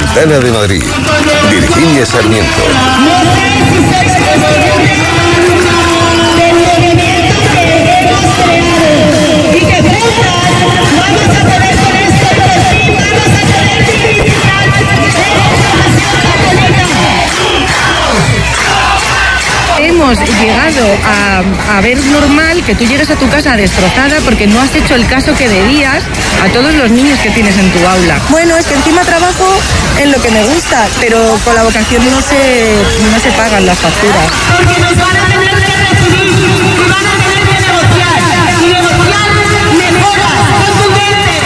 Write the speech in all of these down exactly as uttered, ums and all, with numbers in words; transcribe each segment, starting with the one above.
Metropolitana de Madrid. Virginia Sarmiento. Hemos llegado a, a ver normal que tú llegues a tu casa destrozada porque no has hecho el caso que debías a todos los niños que tienes en tu aula. Bueno, es que encima trabajo en lo que me gusta, pero con la vocación no se, no se pagan las facturas. Porque nos van a tener que recibir y van a tener que negociar y negociar mejoras contundentes.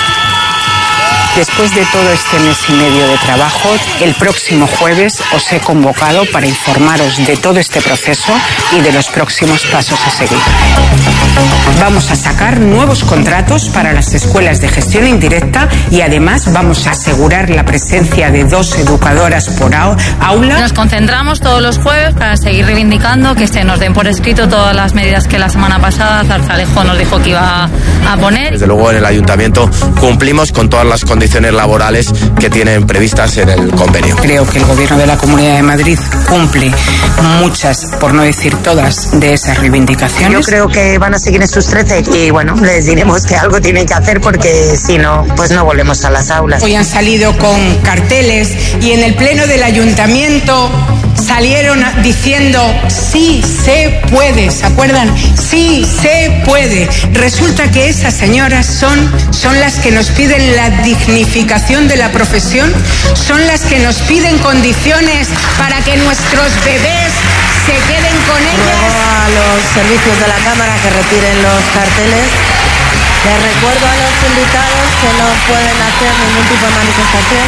Después de todo este mes y medio de trabajo, el próximo jueves os he convocado para informaros de todo este proceso y de los próximos pasos a seguir. Vamos a sacar nuevos contratos para las escuelas de gestión indirecta y además vamos a asegurar la presencia de dos educadoras por aula. Nos concentramos todos los jueves para seguir reivindicando que se nos den por escrito todas las medidas que la semana pasada Zarzalejo nos dijo que iba a poner. Desde luego en el ayuntamiento cumplimos con todas las condiciones laborales que tienen previstas en el convenio. Creo que el gobierno de la Comunidad de Madrid cumple muchas, por no decir todas, de esas reivindicaciones. Yo creo que van a seguir en sus trece y bueno, les diremos que algo tienen que hacer porque si no, pues no volvemos a las aulas. Hoy han salido con carteles y en el pleno del ayuntamiento salieron diciendo sí se puede, ¿se acuerdan? Sí se puede. Resulta que esas señoras son, son las que nos piden la dignificación de la profesión, son las que nos piden condiciones para que nuestros bebés se queden con ellas. Ruego a los servicios de la Cámara que retiren los carteles. Les recuerdo a los invitados que no pueden hacer ningún tipo de manifestación.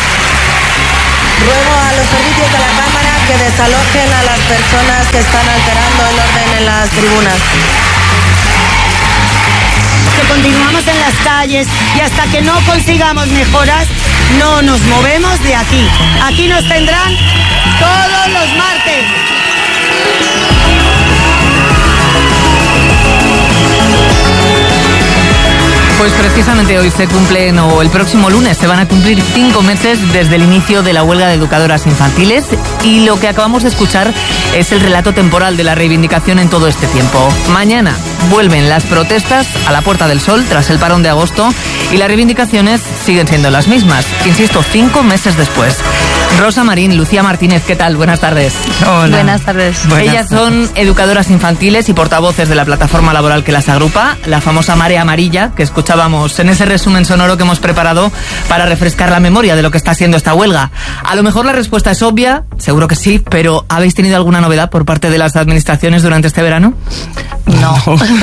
Ruego a los servicios de la Cámara que desalojen a las personas que están alterando el orden en las tribunas. Que continuamos en las calles y hasta que no consigamos mejoras, no nos movemos de aquí. Aquí nos tendrán todos los martes. Pues precisamente hoy se cumplen, o el próximo lunes se van a cumplir cinco meses desde el inicio de la huelga de educadoras infantiles, y lo que acabamos de escuchar es el relato temporal de la reivindicación en todo este tiempo. Mañana vuelven las protestas a la Puerta del Sol tras el parón de agosto y las reivindicaciones siguen siendo las mismas, insisto, cinco meses después. Rosa Marín, Lucía Martínez, ¿qué tal? Buenas tardes. Hola. Buenas tardes. Buenas Ellas tardes. Son educadoras infantiles y portavoces de la plataforma laboral que las agrupa, la famosa Marea Amarilla, que escuchábamos en ese resumen sonoro que hemos preparado para refrescar la memoria de lo que está siendo esta huelga. A lo mejor la respuesta es obvia, seguro que sí, pero ¿habéis tenido alguna novedad por parte de las administraciones durante este verano? No.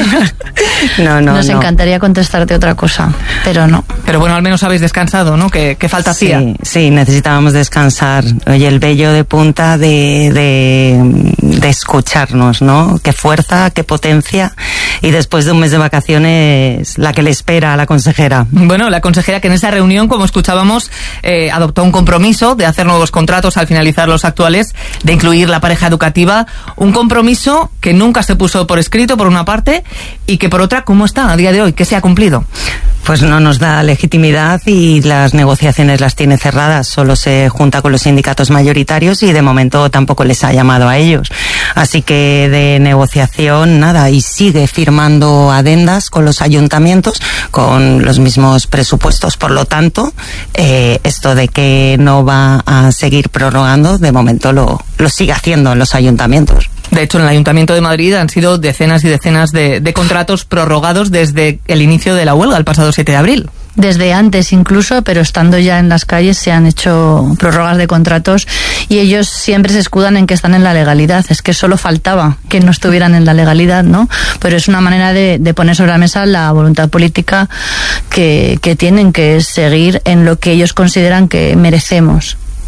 no, no, Nos no. encantaría contestarte otra cosa, pero no. Pero bueno, al menos habéis descansado, ¿no? ¿Qué, qué falta sí, hacía? Sí, necesitábamos descansar. Oye, el vello de punta de, de, de escucharnos, ¿no? Qué fuerza, qué potencia. Y después de un mes de vacaciones, la que le espera a la consejera. Bueno, la consejera que en esa reunión, como escuchábamos, eh, adoptó un compromiso de hacer nuevos contratos al finalizar los actuales, de incluir la pareja educativa, un compromiso que nunca se puso por escrito, por una parte, y que por otra, ¿cómo está a día de hoy? ¿Qué se ha cumplido? Pues no nos da legitimidad y las negociaciones las tiene cerradas. Solo se junta con los sindicatos mayoritarios y de momento tampoco les ha llamado a ellos. Así que de negociación nada, y sigue firmando adendas con los ayuntamientos con los mismos presupuestos. Por lo tanto, eh, esto de que no va a seguir prorrogando, de momento lo, lo sigue haciendo en los ayuntamientos. De hecho, en el Ayuntamiento de Madrid han sido decenas y decenas de, de contratos prorrogados desde el inicio de la huelga, el pasado siete de abril. Desde antes incluso, pero estando ya en las calles se han hecho prórrogas de contratos y ellos siempre se escudan en que están en la legalidad. Es que solo faltaba que no estuvieran en la legalidad, ¿no? Pero es una manera de, de poner sobre la mesa la voluntad política que, que tienen, que es seguir en lo que ellos consideran que merecemos.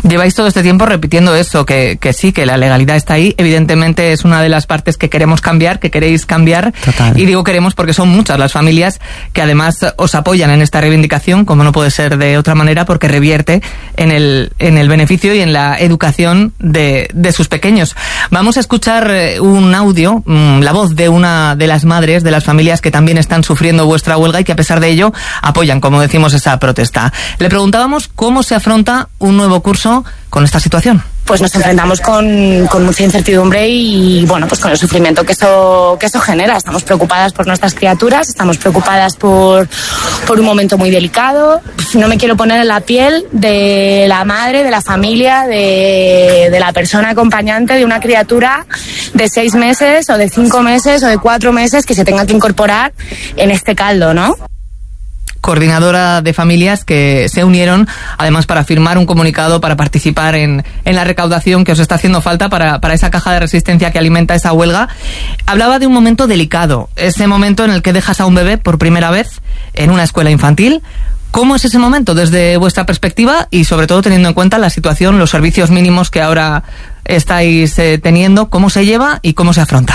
Lleváis todo este tiempo repitiendo eso, que, que sí, que la legalidad está ahí. Evidentemente es una de las partes que queremos cambiar, que queréis cambiar. Total. Y digo queremos porque son muchas las familias que además os apoyan en esta reivindicación, como no puede ser de otra manera, porque revierte en el, en el beneficio y en la educación de, de sus pequeños. Vamos a escuchar un audio, la voz de una de las madres de las familias que también están sufriendo vuestra huelga y que a pesar de ello apoyan, como decimos, esa protesta. Le preguntábamos cómo se afronta un nuevo curso con esta situación. Pues nos enfrentamos con, con mucha incertidumbre y, bueno, pues con el sufrimiento que eso, que eso genera. Estamos preocupadas por nuestras criaturas, estamos preocupadas por, por un momento muy delicado. No me quiero poner en la piel de la madre, de la familia, de, de la persona acompañante de una criatura de seis meses o de cinco meses o de cuatro meses que se tenga que incorporar en este caldo, ¿no? Coordinadora de familias que se unieron además para firmar un comunicado para participar en, en la recaudación que os está haciendo falta para, para esa caja de resistencia que alimenta esa huelga. Hablaba de un momento delicado, ese momento en el que dejas a un bebé por primera vez en una escuela infantil. ¿Cómo es ese momento desde vuestra perspectiva y sobre todo teniendo en cuenta la situación, los servicios mínimos que ahora estáis eh, teniendo? ¿Cómo se lleva y cómo se afronta?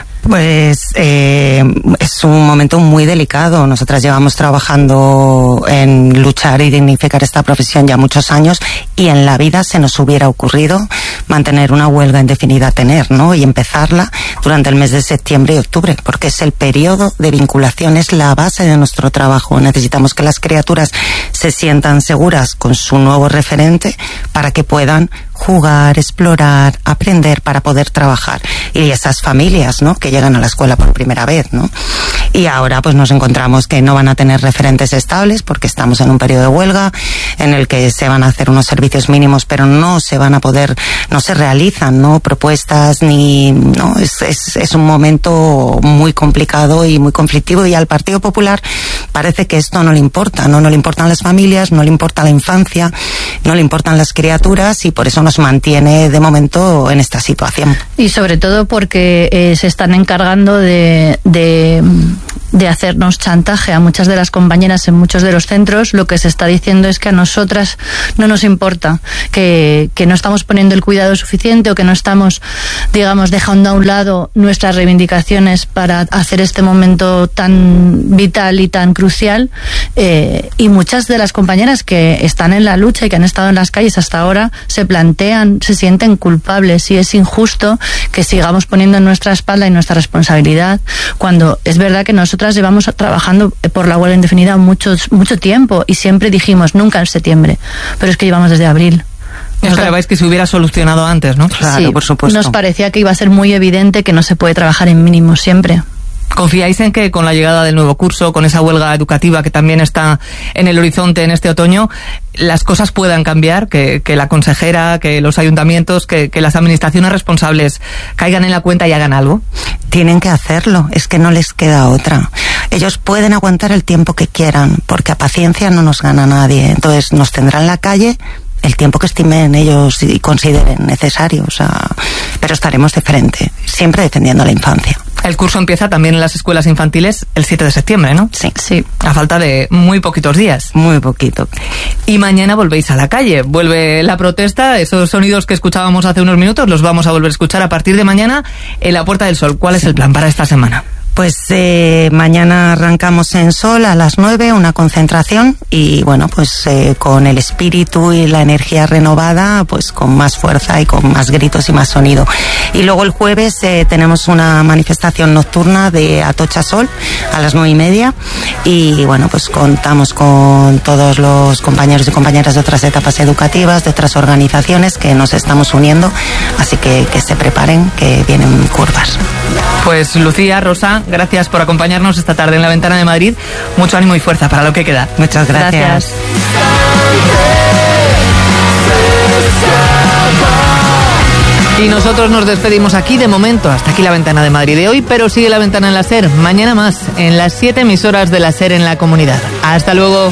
Pues eh, es un momento muy delicado. Nosotras llevamos trabajando en luchar y dignificar esta profesión ya muchos años y en la vida se nos hubiera ocurrido mantener una huelga indefinida a tener, ¿no? Y empezarla durante el mes de septiembre y octubre, porque es el periodo de vinculación, es la base de nuestro trabajo. Necesitamos que las criaturas se sientan seguras con su nuevo referente para que puedan jugar, explorar, aprender para poder trabajar. Y esas familias, ¿no?, que llegan a la escuela por primera vez, ¿no? Y ahora pues nos encontramos que no van a tener referentes estables porque estamos en un periodo de huelga en el que se van a hacer unos servicios mínimos, pero no se van a poder, no se realizan, ¿no?, propuestas ni, no, es, es, es un momento muy complicado y muy conflictivo, y al Partido Popular parece que esto no le importa, ¿no? No le importan las familias, no le importa la infancia, no le importan las criaturas, y por eso nos mantiene de momento en esta situación. Y sobre todo porque eh, se están encargando de, de, de hacernos chantaje a muchas de las compañeras en muchos de los centros. Lo que se está diciendo es que a nosotras no nos importa, que, que no estamos poniendo el cuidado suficiente o que no estamos, digamos, dejando a un lado nuestras reivindicaciones para hacer este momento tan vital y tan crucial. Eh, y muchas de las compañeras que están en la lucha y que han estado en las calles hasta ahora se plantean, se sienten culpables, y es injusto que sigamos poniendo en nuestra espalda y nuestra responsabilidad cuando es verdad que nosotras llevamos trabajando por la huelga indefinida mucho, mucho tiempo, y siempre dijimos nunca en septiembre, pero es que llevamos desde abril. Esperabais que se hubiera solucionado antes, ¿no? Claro, sí, por supuesto. Nos parecía que iba a ser muy evidente que no se puede trabajar en mínimos siempre. ¿Confiáis en que con la llegada del nuevo curso, con esa huelga educativa que también está en el horizonte en este otoño, las cosas puedan cambiar? Que, que la consejera, que los ayuntamientos, que, que las administraciones responsables caigan en la cuenta y hagan algo. Tienen que hacerlo, es que no les queda otra. Ellos pueden aguantar el tiempo que quieran, porque a paciencia no nos gana nadie. Entonces nos tendrán en la calle el tiempo que estimen ellos y consideren necesario, o sea, pero estaremos de frente, siempre defendiendo a la infancia. El curso empieza también en las escuelas infantiles el siete de septiembre, ¿no? Sí. Sí. A falta de muy poquitos días. Muy poquito. Y mañana volvéis a la calle. Vuelve la protesta, esos sonidos que escuchábamos hace unos minutos los vamos a volver a escuchar a partir de mañana en la Puerta del Sol. ¿Cuál es el plan para esta semana? Pues eh, mañana arrancamos en Sol a las nueve, una concentración, y bueno, pues eh, con el espíritu y la energía renovada, pues con más fuerza y con más gritos y más sonido. Y luego el jueves eh, tenemos una manifestación nocturna de Atocha Sol a las nueve y media, y bueno, pues contamos con todos los compañeros y compañeras de otras etapas educativas, de otras organizaciones que nos estamos uniendo, así que que se preparen, que vienen curvas. Pues Lucía, Rosa, gracias por acompañarnos esta tarde en La Ventana de Madrid. Mucho ánimo y fuerza para lo que queda. Muchas gracias. Gracias. Y nosotros nos despedimos aquí de momento. Hasta aquí La Ventana de Madrid de hoy, pero sigue La Ventana en la SER. Mañana más, en las siete emisoras de la SER en la comunidad. Hasta luego.